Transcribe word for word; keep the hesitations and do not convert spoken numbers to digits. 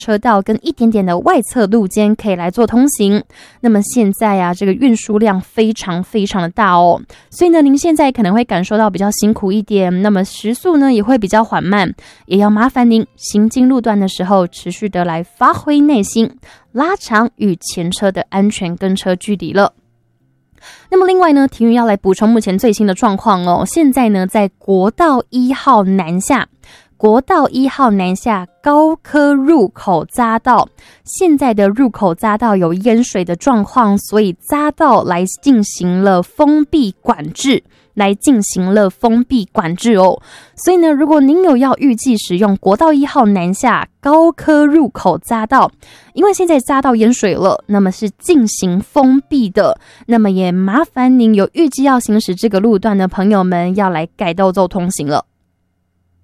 车道跟一点点的外侧路肩可以来做通行。那么现在啊，这个运输量非常非常的大哦，所以呢，您现在可能会感受到比较辛苦一点，那么时速呢也会比较缓慢，也要麻烦您行经路段的时候，持续的来发挥耐心，拉长与前车的安全跟车距离了。那么另外呢，庭云要来补充目前最新的状况哦。现在呢，在国道一号南下。国道一号南下高科入口匝道，现在的入口匝道有淹水的状况，所以匝道来进行了封闭管制，来进行了封闭管制哦。所以呢，如果您有要预计使用国道一号南下高科入口匝道，因为现在匝道淹水了，那么是进行封闭的，那么也麻烦您有预计要行驶这个路段的朋友们要来改道做通行了。